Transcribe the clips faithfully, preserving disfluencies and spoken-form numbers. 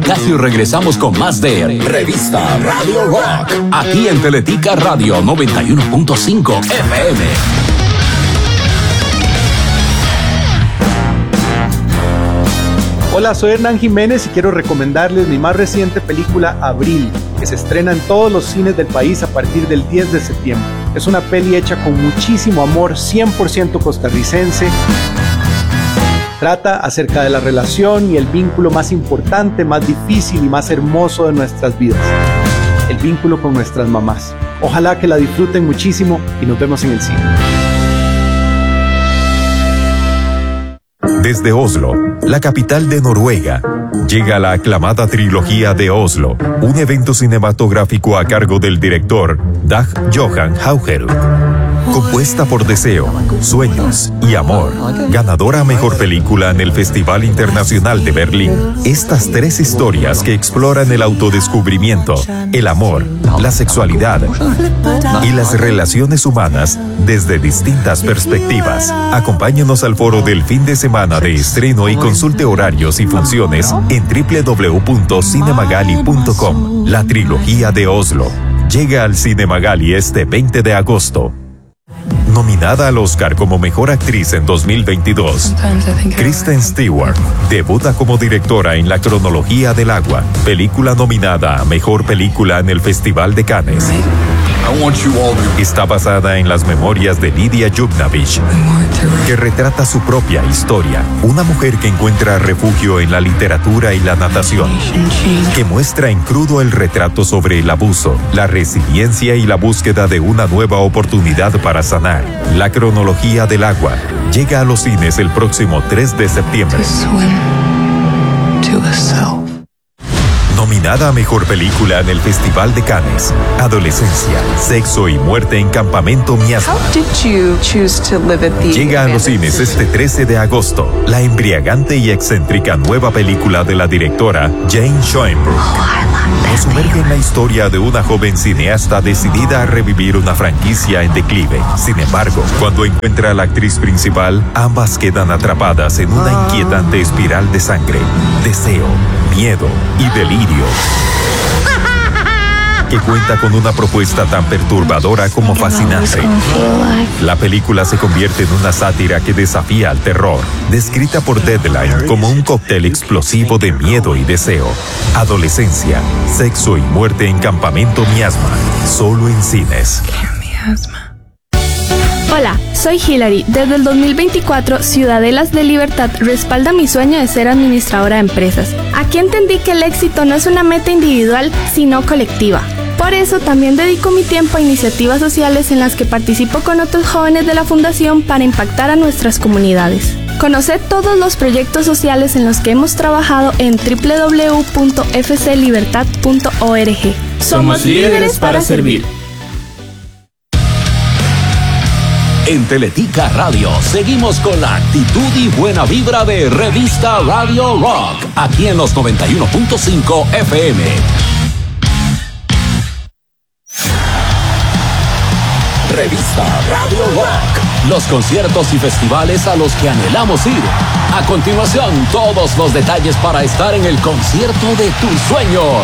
casi regresamos con más de Revista Radio Rock, aquí en Teletica Radio noventa y uno punto cinco F M. Hola, soy Hernán Jiménez y quiero recomendarles mi más reciente película Abril, que se estrena en todos los cines del país a partir del diez de septiembre. Es una peli hecha con muchísimo amor, cien por ciento costarricense. Trata acerca de la relación y el vínculo más importante, más difícil y más hermoso de nuestras vidas: el vínculo con nuestras mamás. Ojalá que la disfruten muchísimo y nos vemos en el cine. Desde Oslo, la capital de Noruega, llega la aclamada trilogía de Oslo, un evento cinematográfico a cargo del director Dag Johan Hauger. Compuesta por Deseo, Sueños y Amor, ganadora a Mejor Película en el Festival Internacional de Berlín. Estas tres historias que exploran el autodescubrimiento, el amor, la sexualidad y las relaciones humanas desde distintas perspectivas. Acompáñanos al foro del fin de semana de estreno y consulte horarios y funciones en doble u doble u doble u punto cinemagali punto com. La trilogía de Oslo llega al Cinemagali este veinte de agosto. Nominada al Oscar como Mejor Actriz en dos mil veintidós, Kristen Stewart debuta como directora en La Cronología del Agua, película nominada a Mejor Película en el Festival de Cannes. Está basada en las memorias de Lidia Yugnavich, que retrata su propia historia, una mujer que encuentra refugio en la literatura y la natación, que muestra en crudo el retrato sobre el abuso, la resiliencia y la búsqueda de una nueva oportunidad para sanar. La Cronología del Agua llega a los cines el próximo tres de septiembre. Nominada a Mejor Película en el Festival de Cannes, Adolescencia, Sexo y Muerte en Campamento Miasma. Llega a los cines este trece de agosto, la embriagante y excéntrica nueva película de la directora Jane Schoenberg. Nos sumerge en la historia de una joven cineasta decidida a revivir una franquicia en declive. Sin embargo, cuando encuentra a la actriz principal, ambas quedan atrapadas en una inquietante espiral de sangre, deseo, miedo y delirio, que cuenta con una propuesta tan perturbadora como fascinante. La película se convierte en una sátira que desafía al terror, descrita por Deadline como un cóctel explosivo de miedo y deseo. Adolescencia, Sexo y Muerte en Campamento Miasma, solo en cines. Hola, soy Hilary. Desde el dos mil veinticuatro, Ciudadelas de Libertad respalda mi sueño de ser administradora de empresas. Aquí entendí que el éxito no es una meta individual, sino colectiva. Por eso también dedico mi tiempo a iniciativas sociales en las que participo con otros jóvenes de la Fundación para impactar a nuestras comunidades. Conoce todos los proyectos sociales en los que hemos trabajado en doble u doble u doble u punto f c libertad punto org. Somos líderes para servir. En Teletica Radio seguimos con la actitud y buena vibra de Revista Radio Rock, aquí en los noventa y uno punto cinco F M. Revista Radio Rock, los conciertos y festivales a los que anhelamos ir. A continuación, todos los detalles para estar en el concierto de tus sueños.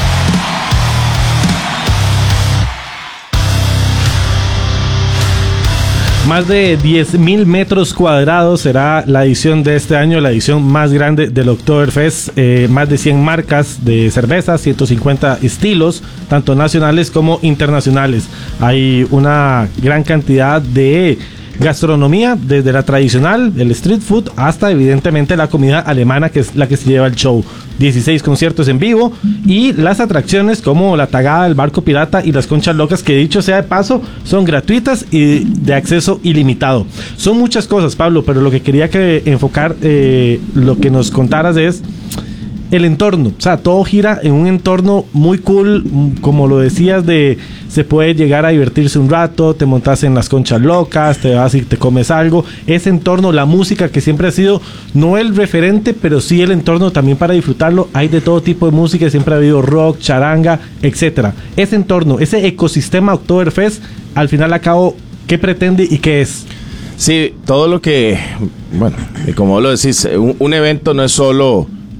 Más de diez mil metros cuadrados será la edición de este año, la edición más grande del Oktoberfest. Eh, más de cien marcas de cerveza, ciento cincuenta estilos, tanto nacionales como internacionales. Hay una gran cantidad de gastronomía, desde la tradicional, el street food, hasta evidentemente la comida alemana, que es la que se lleva el show. dieciséis conciertos en vivo y las atracciones como la Tagada, el Barco Pirata y las Conchas Locas, que dicho sea de paso, son gratuitas y de acceso ilimitado. Son muchas cosas, Pablo, pero lo que quería que enfocar, eh, lo que nos contaras es el entorno. O sea, todo gira en un entorno muy cool, como lo decías, de se puede llegar a divertirse un rato, te montas en las Conchas Locas, te vas y te comes algo. Ese entorno, la música, que siempre ha sido no el referente, pero sí el entorno también para disfrutarlo. Hay de todo tipo de música, siempre ha habido rock, charanga, etcétera. Ese entorno, ese ecosistema Oktoberfest, al final a cabo, ¿qué pretende y qué es? Sí, todo lo que, bueno, como lo decís, un, un evento no es solo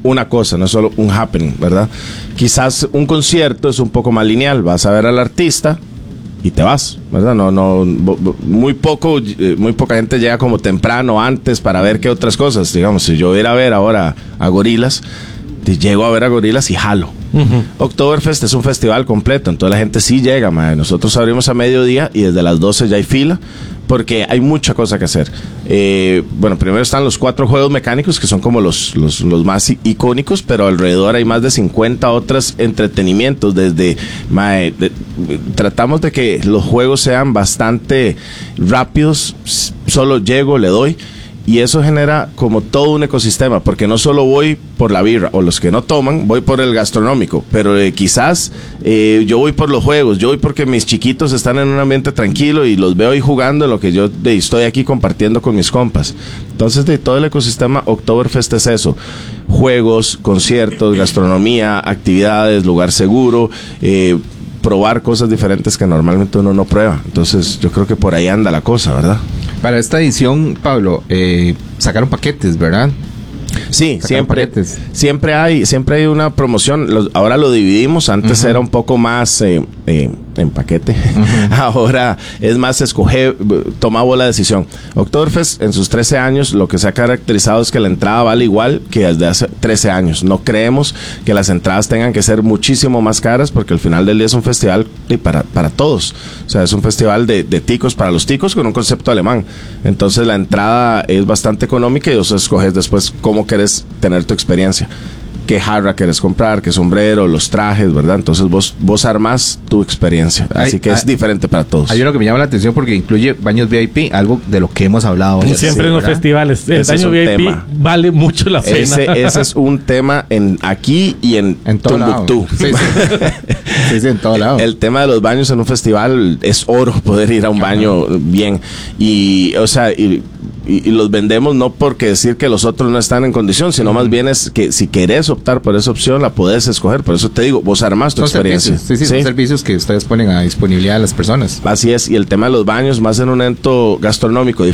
una cosa, no es solo un happening, ¿verdad? Quizás un concierto es un poco más lineal, vas a ver al artista y te vas, ¿verdad? No, no, muy poco, muy poca gente llega como temprano antes para ver qué otras cosas. Digamos, si yo iba a ver ahora a Gorillaz, llego a ver a Gorillaz y jalo. Uh-huh. Oktoberfest es un festival completo, entonces la gente sí llega, madre. Nosotros abrimos a mediodía y desde las doce ya hay fila, porque hay mucha cosa que hacer. Eh, bueno, primero están los cuatro juegos mecánicos, que son como los, los, los más icónicos, pero alrededor hay más de cincuenta otros entretenimientos. Desde, mae, de, tratamos de que los juegos sean bastante rápidos, solo llego, le doy. Y eso genera como todo un ecosistema, porque no solo voy por la birra, o los que no toman, voy por el gastronómico, pero eh, quizás eh, yo voy por los juegos, yo voy porque mis chiquitos están en un ambiente tranquilo y los veo ahí jugando en lo que yo de, estoy aquí compartiendo con mis compas. Entonces, de todo el ecosistema, Oktoberfest es eso: juegos, conciertos, gastronomía, actividades, lugar seguro, eh, probar cosas diferentes que normalmente uno no prueba. Entonces, yo creo que por ahí anda la cosa, ¿verdad? Para esta edición, Pablo, eh, sacaron paquetes, ¿verdad? Sí, sacaron siempre paquetes. siempre hay siempre hay una promoción. Los, ahora lo dividimos. Antes uh-huh. era un poco más eh, eh, en paquete. Uh-huh. Ahora es más escoger, tomamos la decisión. Oktoberfest en sus trece años lo que se ha caracterizado es que la entrada vale igual que desde hace trece años. No creemos que las entradas tengan que ser muchísimo más caras, porque al final del día es un festival para, para todos. O sea, es un festival de, de ticos para los ticos con un concepto alemán. Entonces la entrada es bastante económica y vos escoges después cómo querés tener tu experiencia. Qué jarra querés comprar, qué sombrero, los trajes, ¿verdad? Entonces vos, vos armás tu experiencia. Así hay, que hay, es diferente para todos. Hay uno que me llama la atención porque incluye baños V I P, algo de lo que hemos hablado hoy. Siempre sí, en los festivales. El ese baño V I P tema. Vale mucho la pena. Ese, ese es un tema en aquí y en, en Tombuctú. Sí, sí. sí, sí, en todo lado. El tema de los baños en un festival es oro, poder ir a un Ajá. baño bien. Y, o sea, y, y, y los vendemos no porque decir que los otros no están en condición, sino uh-huh. más bien es que si querés optar por esa opción, la podés escoger. Por eso te digo, vos armás tu son experiencia. Sí, sí, sí, son servicios que ustedes ponen a disponibilidad de las personas. Así es, y el tema de los baños, más en un evento gastronómico